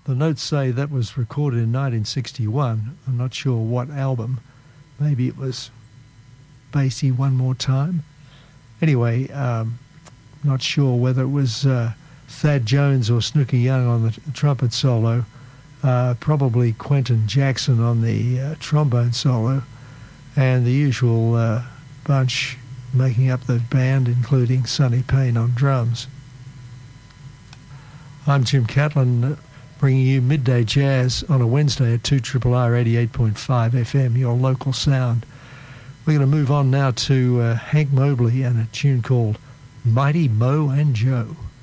The notes say that was recorded in 1961. I'm not sure what album. Maybe it was Basie One More Time. Anyway, not sure whether it was Thad Jones or Snooky Young on the trumpet solo. Probably Quentin Jackson on the trombone solo. And the usual bunch making up the band, including Sonny Payne on drums. I'm Jim Catlin, bringing you Midday Jazz on a Wednesday at 2RRR 88.5 FM, your local sound. We're going to move on now to Hank Mobley and a tune called Mighty Mo and Joe.